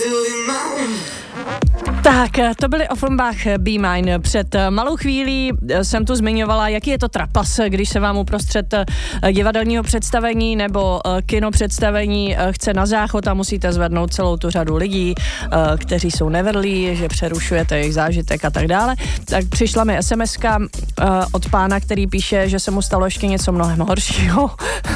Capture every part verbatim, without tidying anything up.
Tak, to byly Offenbach Be Mine. Před malou chvílí jsem tu zmiňovala, jaký je to trapas, když se vám uprostřed divadelního představení nebo kino představení chce na záchod a musíte zvednout celou tu řadu lidí, kteří jsou nevedlí, že přerušujete jejich zážitek a tak dále. Tak přišla mi es em eska od pána, který píše, že se mu stalo ještě něco mnohem horšího.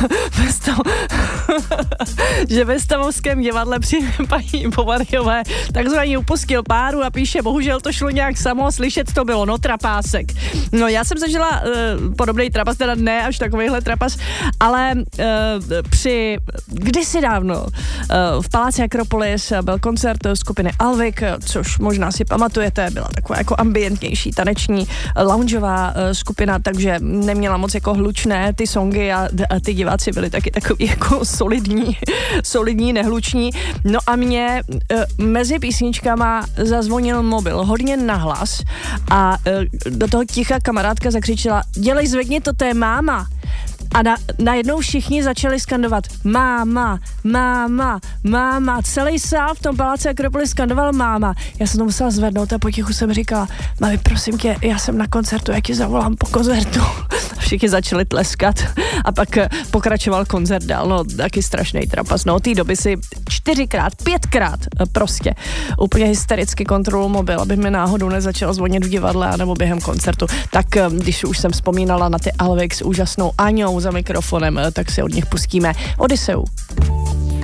Že ve Stavovském divadle při paní Povariové takzvaně upustil páru a píše, bohužel to šlo nějak samo, slyšet to bylo, no trapásek. No já jsem zažila uh, podobný trapas, teda ne až takovýhle trapas, ale uh, při kdysi dávno uh, v Paláci Akropolis byl koncert skupiny Alvik, což možná si pamatujete, byla taková jako ambientnější, taneční, loungeová uh, skupina, takže neměla moc jako hlučné ty songy a, a ty diváci byli taky takový jako solidní, solidní, nehluční. No a mě uh, mezi písničkama zazvonil mobil hodně nahlas a uh, do toho ticha kamarádka zakřičela, dělej, zvedni to, to je máma. A na, najednou všichni začali skandovat máma, máma, máma. Celý sál v tom Paláci Akropolis skandoval máma. Já jsem to musela zvednout a potichu jsem říkala, mami, prosím tě, já jsem na koncertu, já ti zavolám po koncertu. Všichni začali tleskat a pak pokračoval koncert dál, no taky strašný trapas. No od té doby si čtyřikrát, pětkrát prostě úplně hystericky kontrolu mobil, aby mi náhodou nezačal zvonit v divadle anebo během koncertu. Tak když už jsem vzpomínala na ty Alvik s úžasnou Aňou za mikrofonem, tak si od nich pustíme Odiseu.